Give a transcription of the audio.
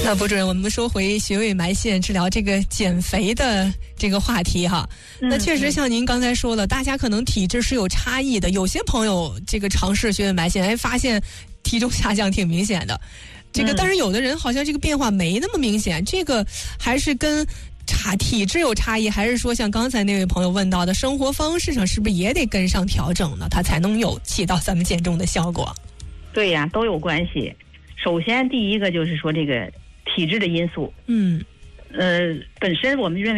那博主任，我们说回穴位埋线治疗这个减肥的这个话题哈。那确实像您刚才说了，大家可能体质是有差异的，有些朋友这个尝试穴位埋线，发现体重下降挺明显的。这个但是有的人好像这个变化没那么明显，这个还是跟体质有差异，还是说像刚才那位朋友问到的生活方式上是不是也得跟上调整呢？它才能有起到咱们减重的效果？ 对呀，都有关系。首先第一个就是说这个体质的因素。本身我们认为